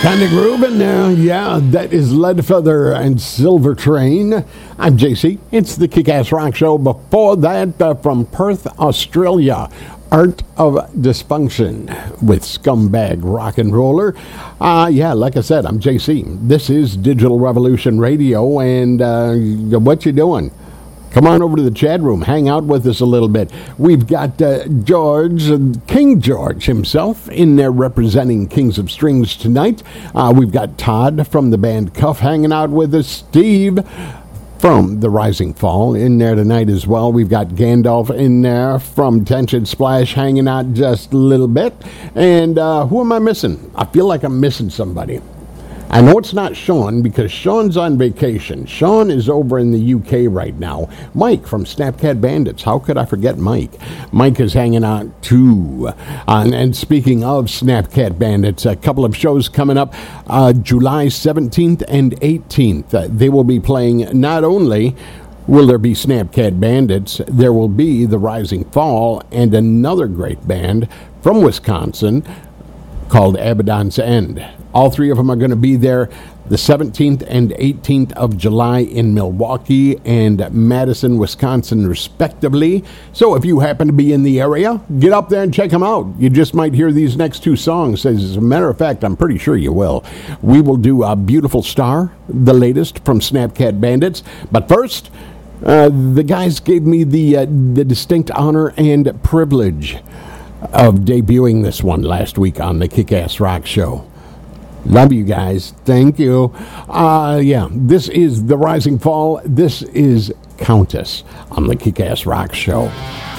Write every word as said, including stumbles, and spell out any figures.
Kind of grooving there. Yeah, that is Leadfeather and Silver Train. I'm J C. It's the Kick-Ass Rock Show. Before that, uh, from Perth, Australia, Art of Dysfunction with Scumbag Rock and Roller. Uh, yeah, like I said, I'm J C. This is Digital Revolution Radio, and uh, what you doing? Come on over to the chat room. Hang out with us a little bit. We've got uh, George, uh, King George himself, in there representing Kings of Strings tonight. Uh, we've got Todd from the band Cuff hanging out with us. Steve from the Rising Fall in there tonight as well. We've got Gandalf in there from Tension Splash hanging out just a little bit. And uh, who am I missing? I feel like I'm missing somebody. I know it's not Sean because Sean's on vacation. Sean is over in the U K right now. Mike from Snapcat Bandits. How could I forget Mike? Mike is hanging out too. Uh, and, and speaking of Snapcat Bandits, a couple of shows coming up uh, July seventeenth and eighteenth. Uh, they will be playing not only will there be Snapcat Bandits, there will be the Rising Fall and another great band from Wisconsin called Abaddon's End. All three of them are going to be there the seventeenth and eighteenth of July in Milwaukee and Madison, Wisconsin, respectively. So if you happen to be in the area, get up there and check them out. You just might hear these next two songs. As a matter of fact, I'm pretty sure you will. We will do a Beautiful Star, the latest from Snapcat Bandits. But first, uh, the guys gave me the uh, the distinct honor and privilege of debuting this one last week on the Kick-Ass Rock Show. Love you guys. Thank you. Uh, yeah, this is The Rising Fall. This is Countess on the Kick-Ass Rock Show.